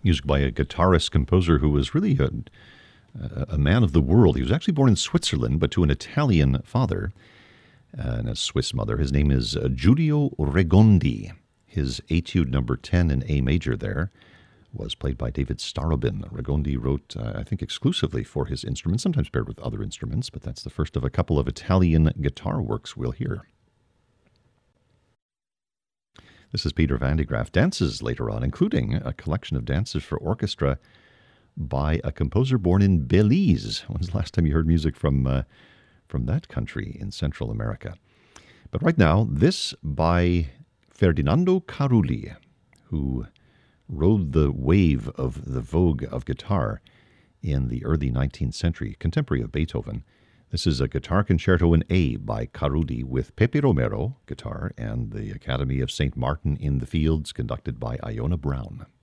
Music by a guitarist composer who was really a man of the world. He was actually born in Switzerland, but to an Italian father and a Swiss mother. His name is Giulio Regondi. His Etude number 10 in A major there was played by David Starobin. Regondi wrote, I think, exclusively for his instrument, sometimes paired with other instruments, but that's the first of a couple of Italian guitar works we'll hear. This is Peter van de Graaff. Dances later on, including a collection of dances for orchestra by a composer born in Belize. When's the last time you heard music from that country in Central America? But right now, this by Ferdinando Carulli, who rode the wave of the vogue of guitar in the early 19th century, contemporary of Beethoven. This is a guitar concerto in A by Carulli with Pepe Romero, guitar, and the Academy of St. Martin in the Fields, conducted by Iona Brown.